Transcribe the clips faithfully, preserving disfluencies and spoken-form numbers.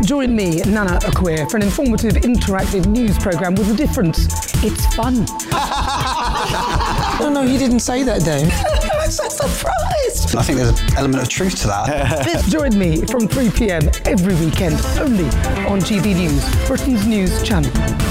Join me, Nana Akweer, for an informative, interactive news programme with a difference. It's fun. No, no, he didn't say that, Dave. I'm so surprised. I think there's an element of truth to that. Join me from three p.m. every weekend, only on G B News, Britain's news channel.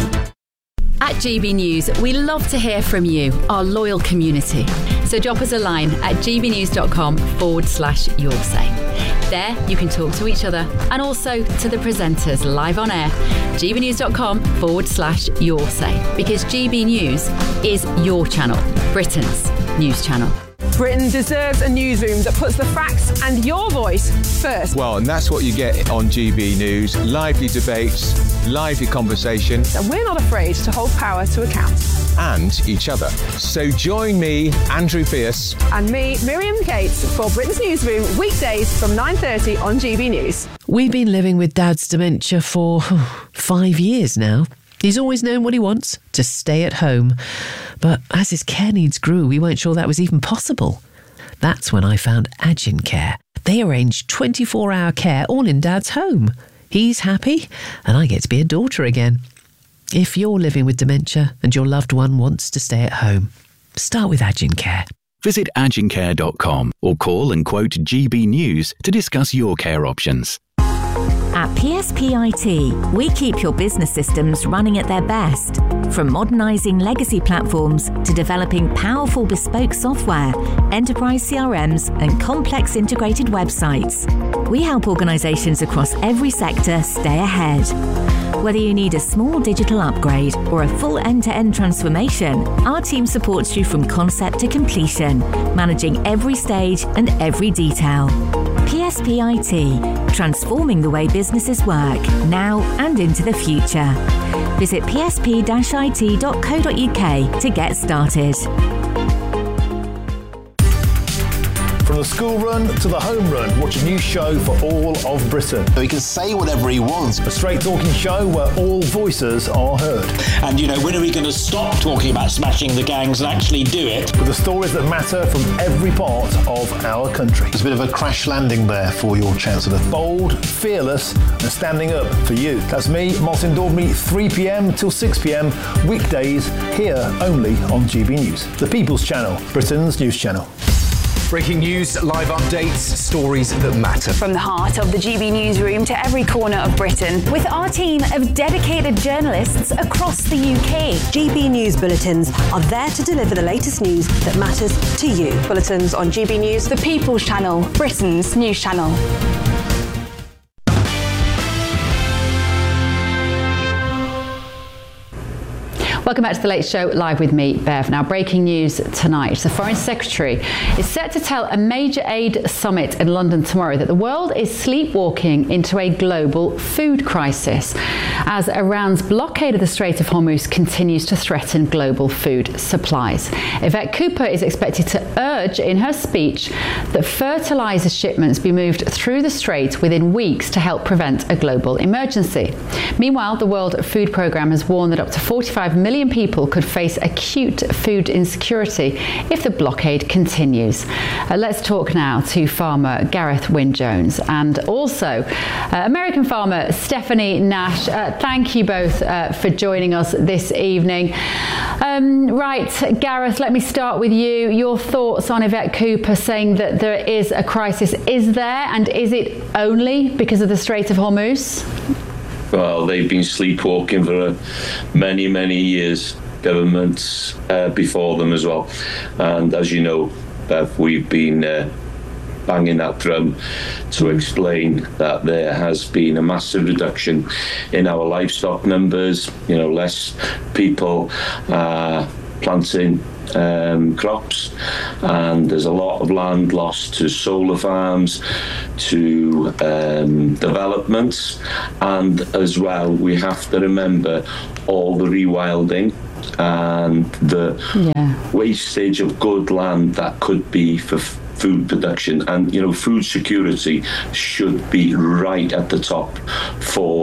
At G B News, we love to hear from you, our loyal community. So drop us a line at gbnews.com forward slash your say. There, you can talk to each other and also to the presenters live on air. gbnews.com forward slash your say. Because G B News is your channel, Britain's news channel. Britain deserves a newsroom that puts the facts and your voice first. Well, and that's what you get on G B News. Lively debates, lively conversation. And we're not afraid to hold power to account. And each other. So join me, Andrew Pierce. And me, Miriam Cates, for Britain's Newsroom, weekdays from nine thirty on G B News. We've been living with Dad's dementia for five years now. He's always known what he wants, to stay at home. But as his care needs grew, we weren't sure that was even possible. That's when I found Agin Care. They arrange twenty-four hour care all in Dad's home. He's happy, and I get to be a daughter again. If you're living with dementia and your loved one wants to stay at home, start with Agin Care. Visit agin care dot com or call and quote G B News to discuss your care options. At P S P I T, we keep your business systems running at their best. From modernising legacy platforms to developing powerful bespoke software, enterprise C R Ms and complex integrated websites, we help organisations across every sector stay ahead. Whether you need a small digital upgrade or a full end-to-end transformation, our team supports you from concept to completion, managing every stage and every detail. P S P I T, transforming the way businesses work, now and into the future. Visit p s p dash i t dot co dot u k to get started. From the school run to the home run, watch a new show for all of Britain. So he can say whatever he wants. A straight talking show where all voices are heard. And, you know, when are we going to stop talking about smashing the gangs and actually do it? With the stories that matter from every part of our country. There's a bit of a crash landing there for your Chancellor. Bold, fearless and standing up for you. That's me, Martin Daubney, three p.m. till six p.m. weekdays here only on G B News. The People's Channel, Britain's news channel. Breaking news, live updates, stories that matter. From the heart of the G B Newsroom to every corner of Britain, with our team of dedicated journalists across the U K. G B News bulletins are there to deliver the latest news that matters to you. Bulletins on G B News, the People's Channel, Britain's news channel. Welcome back to The Late Show, live with me, Bev. Now, breaking news tonight. The Foreign Secretary is set to tell a major aid summit in London tomorrow that the world is sleepwalking into a global food crisis as Iran's blockade of the Strait of Hormuz continues to threaten global food supplies. Yvette Cooper is expected to urge in her speech that fertilizer shipments be moved through the strait within weeks to help prevent a global emergency. Meanwhile, the World Food Programme has warned that up to forty-five million people could face acute food insecurity if the blockade continues. Uh, let's talk now to farmer Gareth Wyn-Jones and also uh, American farmer Stephanie Nash. Uh, thank you both uh, for joining us this evening. Um, right, Gareth, let me start with you. Your thoughts on Yvette Cooper saying that there is a crisis. Is there, and is it only because of the Strait of Hormuz? Well, they've been sleepwalking for uh, many, many years, governments uh, before them as well. And as you know, Bev, we've been uh, banging that drum to explain that there has been a massive reduction in our livestock numbers, you know, less people uh, planting Um, crops, and there's a lot of land lost to solar farms, to um, developments, and as well we have to remember all the rewilding and the yeah. wastage of good land that could be for f- food production. And you know, food security should be right at the top for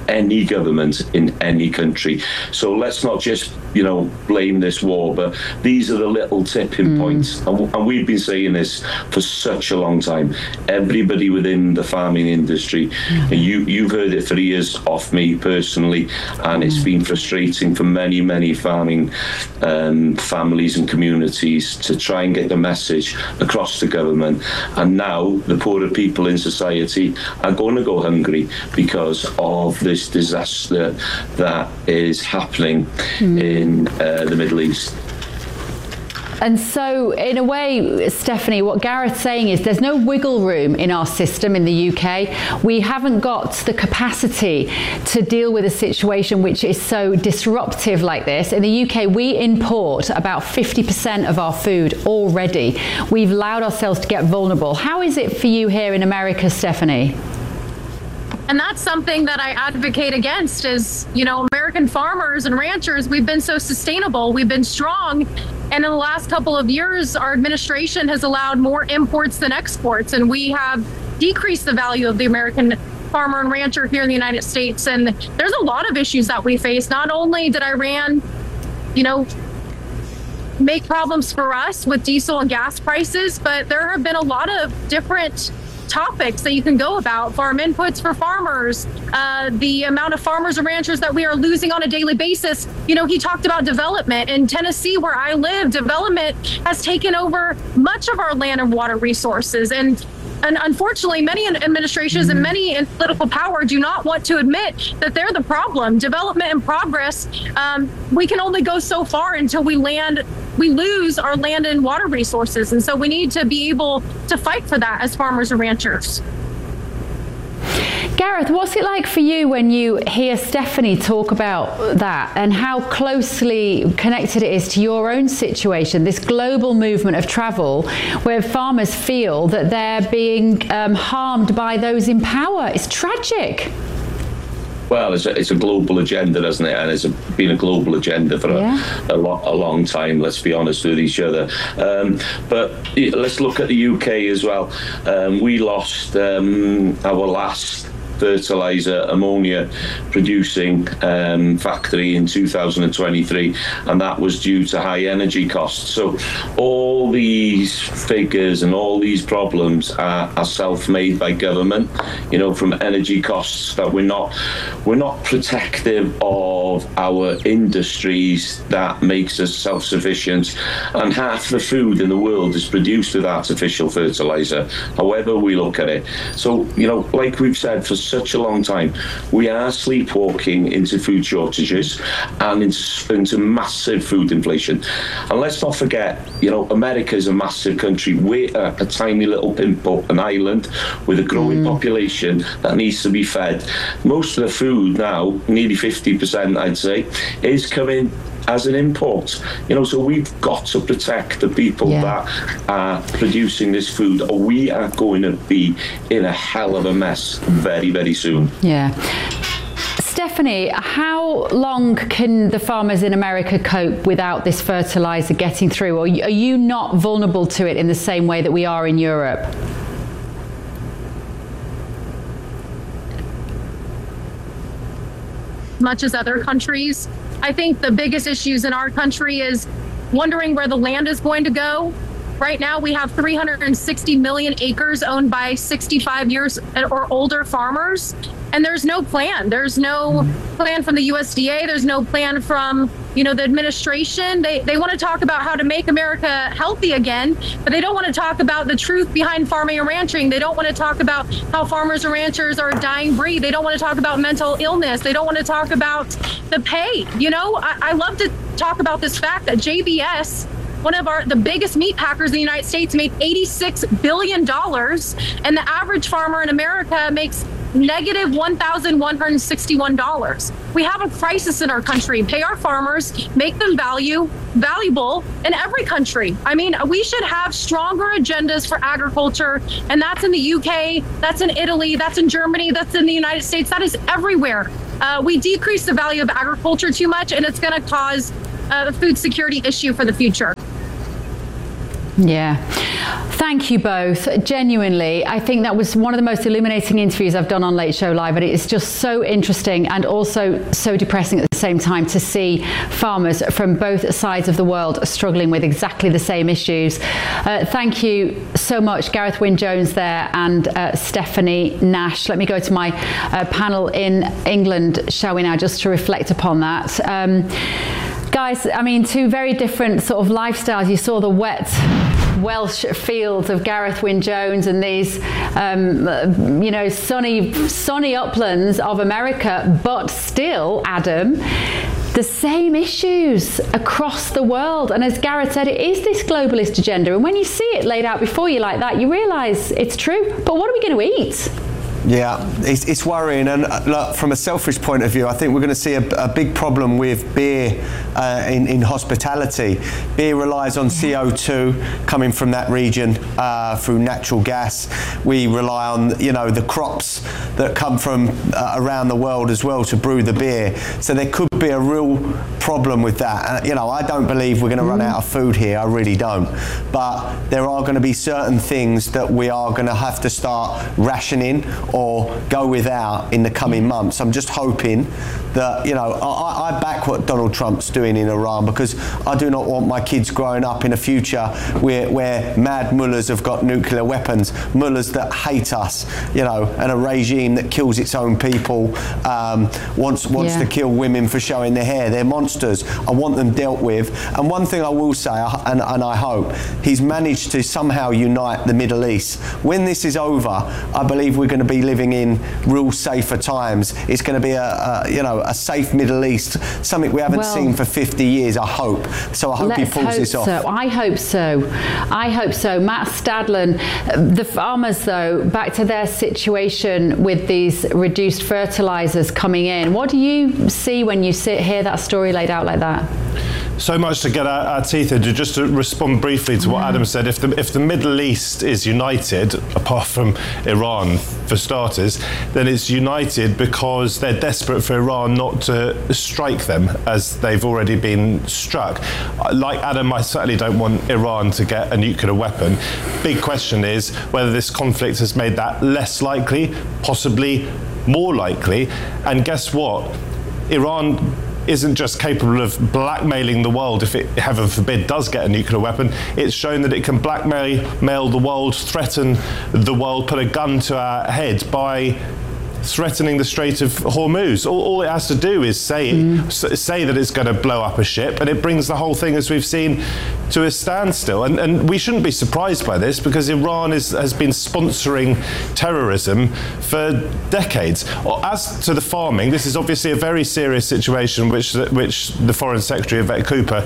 any government in any country. So let's not just, you know, blame this war, but these are the little tipping mm. points. And, and we've been saying this for such a long time. Everybody within the farming industry, mm. and you, you've heard it for years off me personally, and mm. it's been frustrating for many, many farming um, families and communities to try and get the message across the government. And now the poorer people in society are going to go hungry because of this disaster that is happening mm. in uh, the Middle East. And so, in a way, Stephanie, what Gareth's saying is there's no wiggle room in our system in the U K. We haven't got the capacity to deal with a situation which is so disruptive like this. In the U K, we import about fifty percent of our food already. We've allowed ourselves to get vulnerable. How is it for you here in America, Stephanie? And that's something that I advocate against is, you know, American farmers and ranchers, we've been so sustainable, we've been strong. And in the last couple of years, our administration has allowed more imports than exports. And we have decreased the value of the American farmer and rancher here in the United States. And there's a lot of issues that we face. Not only did Iran, you know, make problems for us with diesel and gas prices, but there have been a lot of different topics that you can go about. Farm inputs for farmers, uh, the amount of farmers and ranchers that we are losing on a daily basis. You know, he talked about development. In Tennessee, where I live, development has taken over much of our land and water resources. And And unfortunately, many administrations and many in political power do not want to admit that they're the problem. Development and progress, um, we can only go so far until we land, we lose our land and water resources. And so we need to be able to fight for that as farmers and ranchers. Gareth, what's it like for you when you hear Stephanie talk about that and how closely connected it is to your own situation, this global movement of travel where farmers feel that they're being um, harmed by those in power? It's tragic. Well, it's a, it's a global agenda, isn't it? And it's a, been a global agenda for a, yeah. a, lo- a long time, let's be honest with each other. Um, but let's look at the U K as well. Um, we lost um, our last fertiliser ammonia producing um, factory in two thousand twenty-three, and that was due to high energy costs. So all these figures and all these problems are, are self-made by government, you know, from energy costs that we're not we're not protective of our industries that makes us self-sufficient, and half the food in the world is produced with artificial fertiliser, however we look at it. So, you know, like we've said for such a long time, we are sleepwalking into food shortages and into, into massive food inflation. And let's not forget, you know, America is a massive country. We're a, a tiny little pimple, an island with a growing mm. population that needs to be fed. Most of the food now, nearly fifty percent I'd say, is coming as an import, you know, so we've got to protect the people yeah. that are producing this food, or we are going to be in a hell of a mess very, very soon. Yeah. Stephanie, how long can the farmers in America cope without this fertiliser getting through, or are you not vulnerable to it in the same way that we are in Europe? Much as other countries, I think the biggest issues in our country is wondering where the land is going to go. Right now, we have three hundred sixty million acres owned by sixty-five years or older farmers, and there's no plan. There's no plan from the U S D A. There's no plan from, you know, the administration. They they want to talk about how to make America healthy again, but they don't want to talk about the truth behind farming and ranching. They don't want to talk about how farmers and ranchers are a dying breed. They don't want to talk about mental illness. They don't want to talk about the pay. You know, I, I love to talk about this fact that J B S, one of our the biggest meat packers in the United States, made eighty-six billion dollars, and the average farmer in America makes negative one thousand one hundred sixty-one dollars. We have a crisis in our country. Pay our farmers, make them value valuable in every country. I mean, we should have stronger agendas for agriculture, and that's in the U K, that's in Italy, that's in Germany, that's in the United States, that is everywhere. Uh, we decrease the value of agriculture too much, and it's going to cause a food security issue for the future. Yeah. Thank you both. Genuinely, I think that was one of the most illuminating interviews I've done on Late Show Live, and it's just so interesting and also so depressing at the same time to see farmers from both sides of the world struggling with exactly the same issues. Uh, thank you so much, Gareth Wyn-Jones there and uh, Stephanie Nash. Let me go to my uh, panel in England, shall we now, just to reflect upon that. Um, guys, I mean, two very different sort of lifestyles. You saw the wet Welsh fields of Gareth Wyn-Jones and these, um, you know, sunny, sunny uplands of America, but still, Adam, the same issues across the world. And as Gareth said, it is this globalist agenda. And when you see it laid out before you like that, you realise it's true. But what are we going to eat? Yeah, it's, it's worrying, and uh, look, from a selfish point of view, I think we're going to see a, a big problem with beer uh, in, in hospitality. Beer relies on C O two coming from that region uh, through natural gas. We rely on, you know, the crops that come from uh, around the world as well to brew the beer. So there could be a real problem with that. Uh, you know, I don't believe we're going to run out of food here. I really don't. But there are going to be certain things that we are going to have to start rationing or go without in the coming months. I'm just hoping that, you know, I, I back what Donald Trump's doing in Iran, because I do not want my kids growing up in a future where, where mad mullahs have got nuclear weapons, mullahs that hate us, you know, and a regime that kills its own people, um, wants wants yeah. to kill women for showing their hair. They're monsters. I want them dealt with. And one thing I will say, and, and I hope, he's managed to somehow unite the Middle East. When this is over, I believe we're going to be living in real safer times. It's going to be a, a you know a safe Middle East, something we haven't well, seen for fifty years. I hope. So I hope he pulls hope this off. So. I hope so. I hope so. Matt Stadlen, the farmers though, back to their situation with these reduced fertilizers coming in. What do you see when you sit hear that story laid out like that? So much to get our, our teeth into. Just to respond briefly to what yeah. Adam said, if the if the Middle East is united, apart from Iran for starters, then it's united because they're desperate for Iran not to strike them as they've already been struck. Like Adam, I certainly don't want Iran to get a nuclear weapon. Big question is whether this conflict has made that less likely, possibly more likely. And guess what? Iran isn't just capable of blackmailing the world if it, heaven forbid, does get a nuclear weapon. It's shown that it can blackmail mail the world, threaten the world, put a gun to our head by threatening the Strait of Hormuz. All, all it has to do is say mm. say that it's going to blow up a ship, and it brings the whole thing, as we've seen, to a standstill. And, and we shouldn't be surprised by this, because Iran is, has been sponsoring terrorism for decades. As to the farming, this is obviously a very serious situation, which which the Foreign Secretary, Yvette Cooper,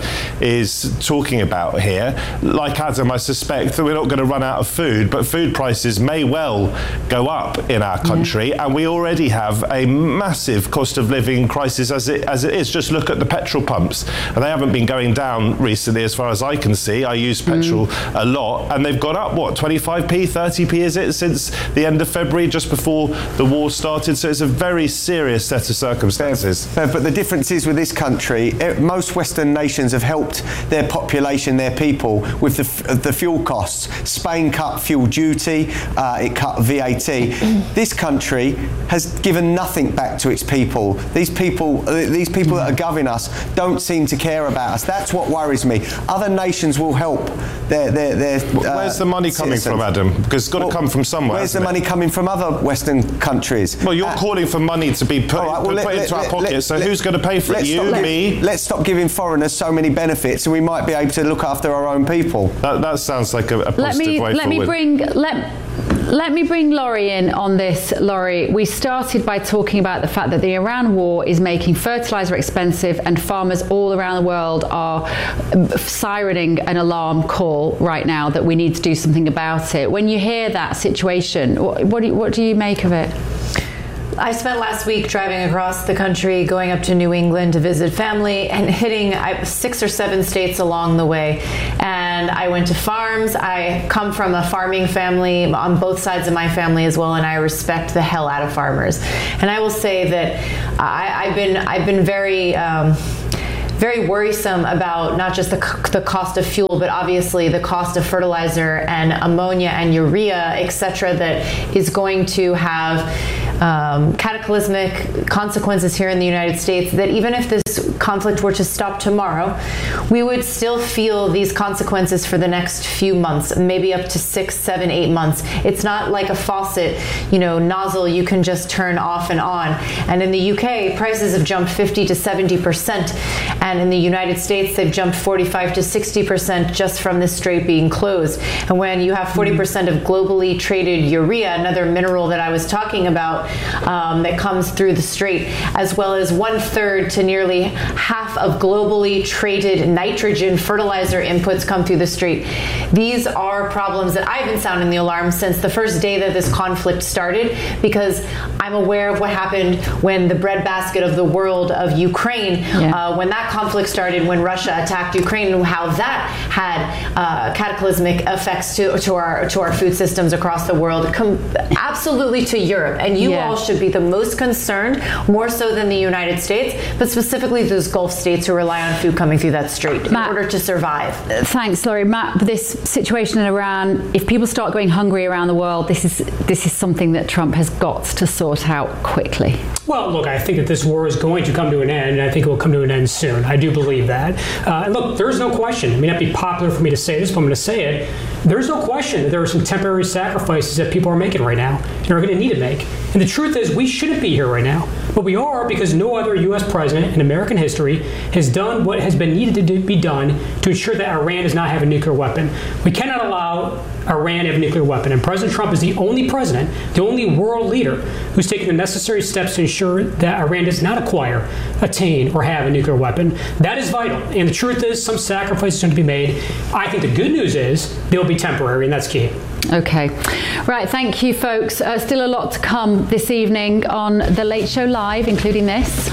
is talking about here. Like Adam, I suspect that we're not going to run out of food, but food prices may well go up in our country, yeah. and we already have a massive cost of living crisis as it as it is. Just look at the petrol pumps, and they haven't been going down recently as far as I can see. I use petrol mm. a lot, and they've gone up, what, twenty-five p, thirty p is it, since the end of February, just before the war started. So it's a very serious set of circumstances. But, but the difference is with this country, most Western nations have helped their population, their people, with the, the fuel costs. Spain cut fuel duty, uh, it cut V A T. This country has given nothing back to its people. These people, these people that are governing us don't seem to care about us. That's what worries me. Other nations will help their their. their uh, where's the money coming citizens. from, Adam? Because it's got well, to come from somewhere. Where's the it? money coming from other Western countries? Well, you're uh, calling for money to be put, right, well, put, let, put let, into let, our pockets. Let, so let, who's going to pay for it? You, stop, me? Let, let's stop giving foreigners so many benefits, and we might be able to look after our own people. That, that sounds like a, a positive let me, way let forward. Me bring, let, let me bring Laurie in on this. Laurie, we started by talking about the fact that the Iran war is making fertilizer expensive, and farmers all around the world are sirening an alarm call right now that we need to do something about it. When you hear that situation, what, what, do, you, what do you make of it? I spent last week driving across the country, going up to New England to visit family, and hitting six or seven states along the way. And I went to farms. I come from a farming family on both sides of my family as well, and I respect the hell out of farmers. And I will say that I, I've been I've been very. Um, very worrisome about not just the, the cost of fuel, but obviously the cost of fertilizer and ammonia and urea, et cetera, that is going to have um, cataclysmic consequences here in the United States, that even if this conflict were to stop tomorrow, we would still feel these consequences for the next few months, maybe up to six, seven, eight months. It's not like a faucet, you know, nozzle you can just turn off and on. And in the U K, prices have jumped fifty to seventy percent. And in the United States, they've jumped forty-five to sixty percent just from the strait being closed. And when you have forty percent of globally traded urea, another mineral that I was talking about um, that comes through the strait, as well as one third to nearly half of globally traded nitrogen fertilizer inputs come through the strait. These are problems that I've been sounding the alarm since the first day that this conflict started, because I'm aware of what happened when the breadbasket of the world of Ukraine, yeah. uh, when that conflict started, when Russia attacked Ukraine, and how that had uh, cataclysmic effects to, to our to our food systems across the world, com- absolutely to Europe. And you yeah. all should be the most concerned, more so than the United States, but specifically those Gulf states who rely on food coming through that strait Matt, in order to survive. Thanks, Laurie. Matt, this situation in Iran, if people start going hungry around the world, this is this is something that Trump has got to sort out quickly. Well, look, I think that this war is going to come to an end, and I think it will come to an end soon. I do believe that. Uh, and look, there's no question. It may not be popular for me to say this, but I'm going to say it. There's no question that there are some temporary sacrifices that people are making right now and are going to need to make. And the truth is, we shouldn't be here right now. But we are, because no other U S president in American history has done what has been needed to do, be done to ensure that Iran does not have a nuclear weapon. We cannot allow Iran to have a nuclear weapon. And President Trump is the only president, the only world leader who's taken the necessary steps to ensure that Iran does not acquire, attain, or have a nuclear weapon. That is vital. And the truth is, some sacrifices are going to be made. I think the good news is they'll be temporary, and that's key. Okay. Right. Thank you, folks. Uh, still a lot to come this evening on The Late Show Live, including this.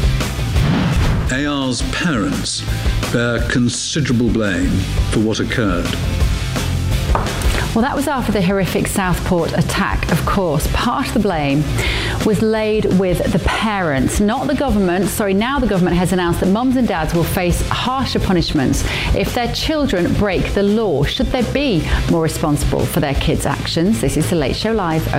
A R's parents bear considerable blame for what occurred. Well, that was after the horrific Southport attack, of course. Part of the blame was laid with the parents, not the government. Sorry, now the government has announced that mums and dads will face harsher punishments if their children break the law. Should they be more responsible for their kids' actions? This is The Late Show Live.